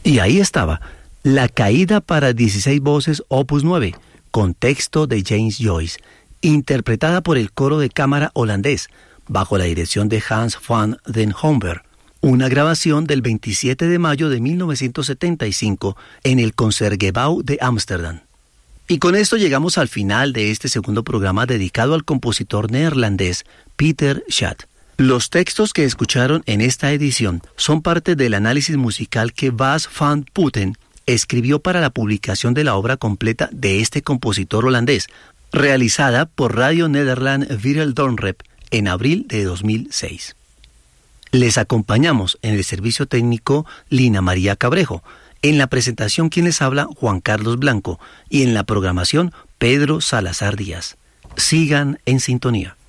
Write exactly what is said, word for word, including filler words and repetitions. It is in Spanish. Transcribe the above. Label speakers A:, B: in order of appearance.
A: Y ahí estaba, La Caída para dieciséis voces opus nueve, con texto de James Joyce, interpretada por el coro de cámara holandés, bajo la dirección de Hans van den Homberg. Una grabación del veintisiete de mayo de mil novecientos setenta y cinco en el Concertgebouw de Ámsterdam. Y con esto llegamos al final de este segundo programa dedicado al compositor neerlandés Pieter Schacht. Los textos que escucharon en esta edición son parte del análisis musical que Bas van Putten escribió para la publicación de la obra completa de este compositor holandés, realizada por Radio Nederland Werelddorp en abril de dos mil seis. Les acompañamos en el servicio técnico Lina María Cabrejo, en la presentación quien les habla Juan Carlos Blanco y en la programación Pedro Salazar Díaz. Sigan en sintonía.